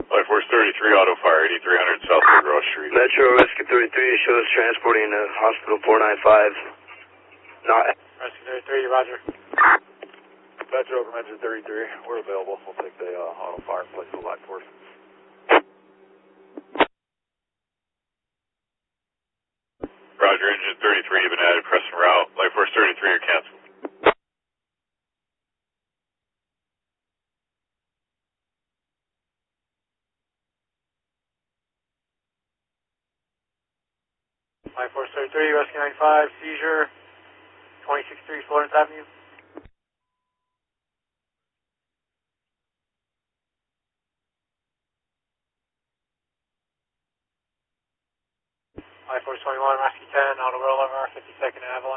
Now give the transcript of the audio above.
Life Force 33, auto fire, 8300 South Gross Street. Metro Rescue 33 shows transporting to Hospital 495. Not Rescue 33, roger. Metro Engine 33, we're available. We'll take the auto fire and place the Life Force. Roger, Engine 33, you've been added, pressing route. Life Force 33, you're canceled. Life Force 33, Rescue 95, seizure, 263 Florence Avenue. Life Force 21, Rescue 10, auto rollover, 52nd Avalon.